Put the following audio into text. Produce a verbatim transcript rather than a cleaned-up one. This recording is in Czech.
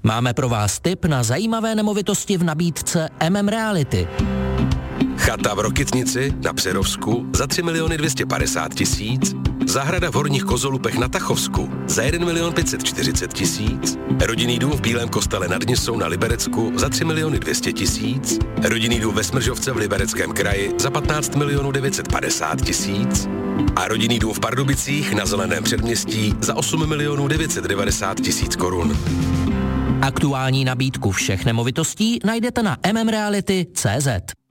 Máme pro vás tip na zajímavé nemovitosti v nabídce M M Reality. Chata v Rokytnici na Přerovsku za tři miliony dvě stě padesát tisíc, zahrada v Horních Kozolupech na Tachovsku za jeden milion pět set čtyřicet tisíc, rodinný dům v Bílém Kostele nad Nisou na Liberecku za tři miliony dvě stě tisíc, rodinný dům ve Smržovce v Libereckém kraji za patnáct milionů devět set padesát tisíc a rodinný dům v Pardubicích na Zeleném předměstí za osm milionů devět set devadesát tisíc korun. Aktuální nabídku všech nemovitostí najdete na m m reality tečka c z.